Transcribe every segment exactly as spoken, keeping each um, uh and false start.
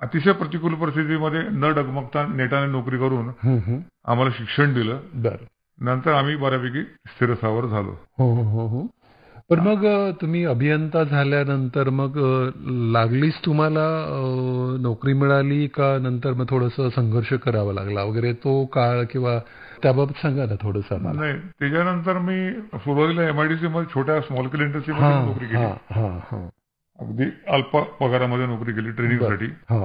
अतिशय प्रतिकूल परिस्थितीमध्ये न डगमगता नेटाने नोकरी करून आम्हाला शिक्षण दिलं. बरं. नंतर आम्ही बऱ्यापैकी स्थिरस्थावर झालो. हो हो हो. पण मग तुम्ही अभियंता झाल्यानंतर मग लागलीच तुम्हाला नोकरी मिळाली का नंतर मग थोडंसं संघर्ष करावा लागला वगैरे तो काळ किंवा त्याबाबत सांगा ना थोडंसं. नाही, त्याच्यानंतर मी सुरुवातीला एमआयडीसी मध्ये छोट्या स्मॉल स्केल इंडस्ट्रीमध्ये नोकरी केली. अगदी अल्प पगारामध्ये नोकरी केली ट्रेनिंगसाठी.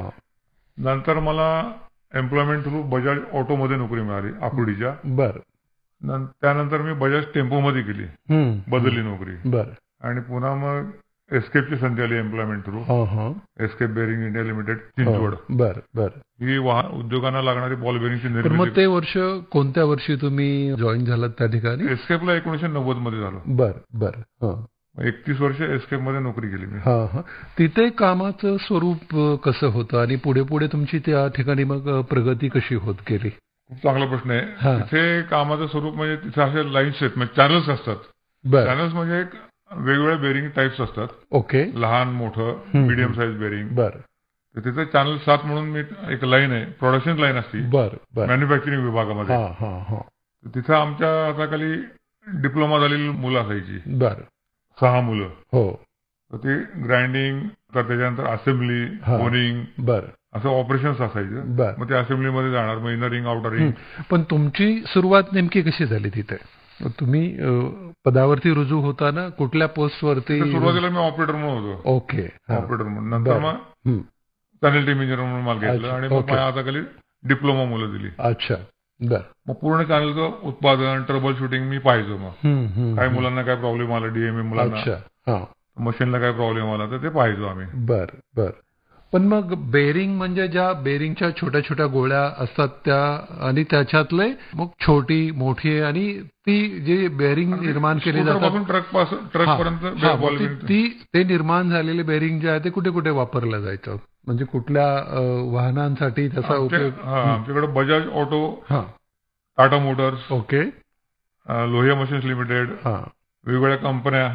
नंतर मला एम्प्लॉयमेंट थ्रू बजाज ऑटोमध्ये नोकरी मिळाली आकुर्डीच्या. बरं. त्यानंतर मी बजाज टेम्पोमध्ये केली, बदलली नोकरी. बरं. आणि पुन्हा मग एस्केपची संधी आली employment through. Escape bearing India limited Chinchwad. बरं बरं. ही उद्योगांना लागणारी बॉल बेअरिंगची निर्मिती. मग ते वर्ष कोणत्या वर्षी तुम्ही जॉईन झालात त्या ठिकाणी? एस्केपला एकोणीशे नव्वद मध्ये झालो. बरं बरं. एकतीस वर्ष एस्केप मध्ये नोकरी केली मी. हा हा. तिथे कामाचं स्वरूप कसं होतं आणि पुढे पुढे तुमची त्या ठिकाणी मग प्रगती कशी होत गेली? खूप चांगला प्रश्न आहे. तिथे कामाचं स्वरूप म्हणजे तिथे असे लाईन्स आहेत, म्हणजे चॅनल्स असतात. चॅनल्स म्हणजे एक वेगवेगळ्या बेअरिंग टाईप्स असतात. ओके. लहान मोठं मिडियम साईज बेअरिंग. बरं. तिथे चॅनल सात म्हणून मी एक लाईन आहे, प्रोडक्शन लाईन असते. बरं. मॅन्युफॅक्चरिंग विभागामध्ये. तिथं आमच्या हाताखाली डिप्लोमा झालेली मुलं असायची. बरं. सहा मुलं. हो. तर ते ग्राइंडिंग, तर त्याच्यानंतर असेंब्ली, होनिंग, बरं, असं ऑपरेशन्स असायचं. मग ते असेंब्लीमध्ये जाणार, मग इनरिंग आउटरिंग. पण तुमची सुरुवात नेमकी कशी झाली तिथे? तुम्ही पदावरती रुजू होताना कुठल्या पोस्टवरती? सुरुवातीला मी ऑपरेटर म्हणून होतो. ओके. ऑपरेटर म्हणून. नंतर मग चॅनल टीम इंजिनियर म्हणून मला घेतलं आणि मग माझ्या हाताखाली डिप्लोमा मुलं दिली. अच्छा. बर. मग पूर्ण चॅनलचं उत्पादन, ट्रबल शूटिंग मी पाहायचो. मग काही मुलांना काय प्रॉब्लेम आला, डीएमए मुलांना, मशीनला काय प्रॉब्लेम आला तर ते पाहायचो आम्ही. बर बर. पण मग बेअरिंग म्हणजे ज्या बेअरिंगच्या छोट्या छोट्या गोळ्या असतात त्या, आणि त्याच्यातले मग छोटी मोठी आणि ती जी बेअरिंग निर्माण केली जातात ट्रक ट्रक पर्यंत, ती ते निर्माण झालेले बेअरिंग जे आहे ते कुठे कुठे वापरलं जायचं? म्हणजे कुठल्या वाहनांसाठी त्याचा उपयोग? आमच्याकडे Bajaj auto, Tata Motors, okay, Lohia machines limited, वेगवेगळ्या कंपन्या,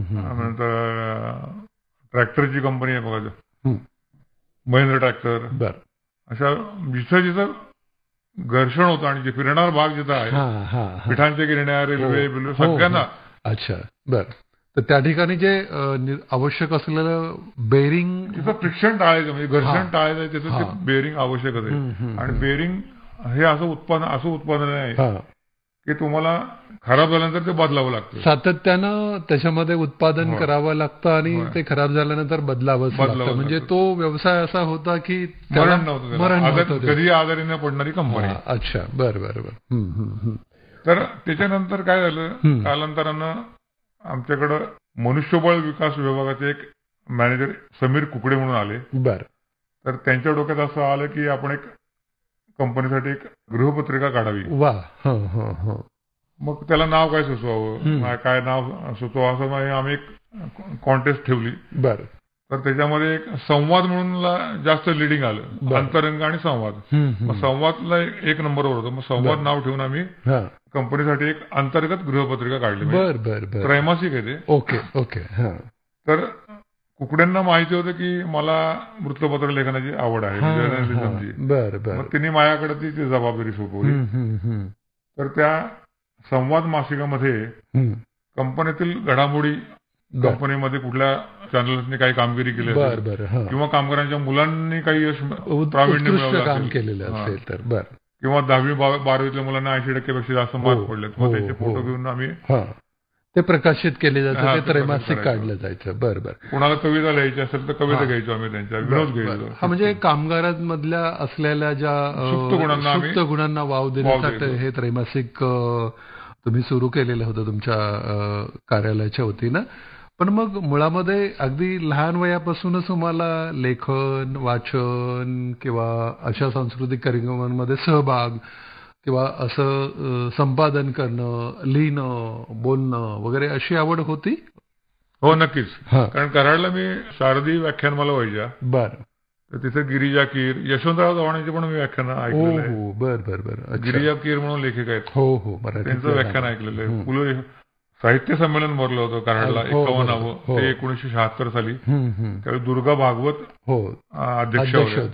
नंतर ट्रॅक्टरची कंपनी आहे बघा, महिंद्रा ट्रॅक्टर. बर. अशा जिथं जिथं घर्षण होतं आणि जे फिरणार भाग जिथं आहे, पिठांच्या गिरण्या, रेल्वे बिल्वे सगळ्यांना. अच्छा. बर. तर त्या ठिकाणी जे आवश्यक असलेलं बेअरिंग, तिथं फ्रिक्शन टाळायचं, म्हणजे घर्षण टाळायचं, तिथं ते बेअरिंग आवश्यकच आहे. आणि बेअरिंग हे असं उत्पादन असं उत्पादन आहे की तुम्हाला खराब झाल्यानंतर ते बदलावं लागतं. सातत्यानं त्याच्यामध्ये उत्पादन करावं लागतं आणि ते खराब झाल्यानंतर बदलावं लागतं. म्हणजे तो व्यवसाय असा होता की मरण नव्हतं, कधी आजारी न पडणारी कंपनी. अच्छा. बरं बरं बरं. तर त्याच्यानंतर काय झालं, कालांतरानं आमच्याकडं मनुष्यबळ विकास विभागाचे एक मॅनेजर समीर कुकडे म्हणून आले. बर. तर त्यांच्या डोक्यात असं आलं की आपण एक कंपनीसाठी एक गृहपत्रिका काढावी. वा. मग त्याला नाव काय सुचवावं, काय नाव सुचवावं, असं आम्ही एक कॉन्टेस्ट ठेवली. बर. तर त्याच्यामध्ये एक संवाद म्हणून जास्त लिडिंग आलं, अंतरंग आणि संवाद. मग संवादला एक नंबरवर होतं, मग संवाद नाव ठेवून आम्ही कंपनीसाठी एक अंतर्गत गृहपत्रिका काढली. बर बर बर. त्रैमासिक आहे ते. Okay okay. तर कुकड्यांना माहिती होतं की मला वृत्तपत्र लेखनाची आवड आहे, जर्नलिझमची. बर बर. मग त्यांनी माझ्याकडे ती जबाबदारी सोपवली. तर त्या संवाद मासिकामध्ये कंपनीतील घडामोडी, कंपनीमध्ये कुठल्या चॅनल्सनी काही कामगिरी केली किंवा कामगारांच्या मुलांनी काही यश प्रावीण्य मिळवलं काम केलेलं असेल तर, बर, किंवा दहावी बारावीतल्या मुलांना ऐंशी टक्केपेक्षा जास्त मार्क पडले, मग त्याचे फोटो घेऊन आम्ही ते प्रकाशित केले जातं, ते त्रैमासिक काढलं जायचं. बरं बरं. कुणाला कविता लिहायची असेल तर कविता घ्यायचो आम्ही, त्यांच्या विनोद घ्यायचो. हा, म्हणजे कामगारांमधल्या असलेल्या ज्या सुप्त गुणांना वाव देण्यासाठी हे त्रैमासिक तुम्ही सुरू केलेलं होतं तुमच्या कार्यालयाच्या वतीनं. पण मग मुळामध्ये अगदी लहान वयापासूनच तुम्हाला लेखन, वाचन किंवा अशा सांस्कृतिक कार्यक्रमांमध्ये सहभाग किंवा असं संपादन करणं, लिहिणं, बोलणं वगैरे अशी आवड होती? हो, नक्कीच. कारण कराडला मी शारदी व्याख्यानमाला व्हायच्या. बरं. तर तिथे गिरिजा कीर, यशवंतराव चव्हाणांचे पण मी व्याख्यान ऐकलेलं आहे. हो, बर बर बर. गिरिजा कीर म्हणून लेखक आहेत. हो हो, त्यांचं व्याख्यान ऐकलेलं आहे. पुले साहित्य संमेलन भरलं होतं कराडला एकावन्नावं, ते एकोणीसशे शहात्तर साली. त्यावेळी दुर्गा भागवत अध्यक्ष होते.